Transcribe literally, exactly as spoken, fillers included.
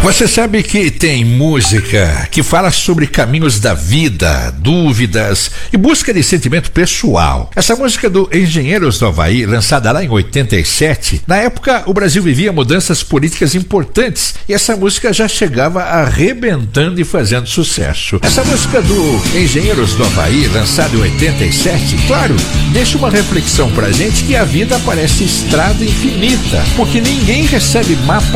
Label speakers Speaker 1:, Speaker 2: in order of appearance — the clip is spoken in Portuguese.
Speaker 1: Você sabe que tem música que fala sobre caminhos da vida, dúvidas e busca de sentimento pessoal. Essa música do Engenheiros do Havaí, lançada lá em oitenta e sete, na época o Brasil vivia mudanças políticas importantes e essa música já chegava arrebentando e fazendo sucesso. Essa música do Engenheiros do Havaí, lançada em oitenta e sete, claro, deixa uma reflexão pra gente que a vida parece estrada infinita, porque ninguém recebe mapa